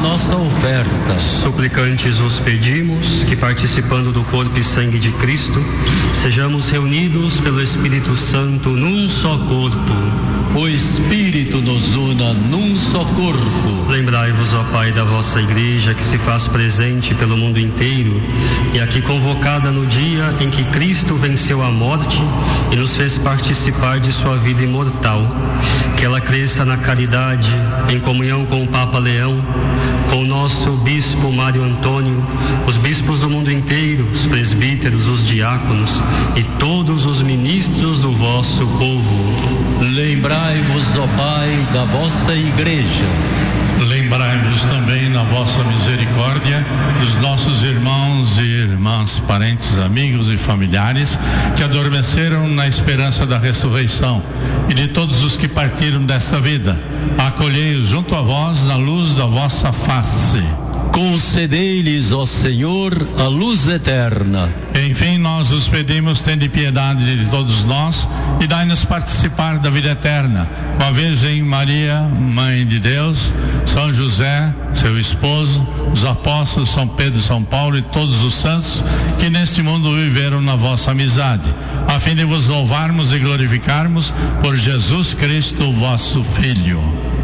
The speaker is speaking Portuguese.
nossa oferta. Suplicantes os pedimos que, participando do corpo e sangue de Cristo, sejamos reunidos pelo Espírito Santo num só corpo. O Espírito nos una num só corpo. Lembrai-vos, ó Pai, da vossa Igreja, que se faz presente pelo mundo inteiro e aqui convocada no dia em que Cristo venceu a morte e nos fez participar de sua vida imortal. Que ela cresça na caridade, em comunhão com o Papa Leão, com o nosso Bispo Mário Antônio, os bispos do mundo inteiro, os presbíteros, os diáconos e todos os ministros do vosso povo. Lembrai-vos, ó Pai, da vossa Igreja. Lembrai-vos também, na vossa misericórdia, dos nossos irmãos e irmãs, parentes, amigos e familiares que adormeceram na esperança da ressurreição, e de todos os que partiram desta vida. Acolhei-os junto a vós na luz da vossa face. Concedei-lhes, ó Senhor, a luz eterna. Enfim, nós os pedimos, tende piedade de todos nós e dai-nos participar da vida eterna. Com a Virgem Maria, Mãe de Deus, São José, seu esposo, os apóstolos São Pedro e São Paulo e todos os santos que neste mundo viveram na vossa amizade, a fim de vos louvarmos e glorificarmos por Jesus Cristo, vosso Filho.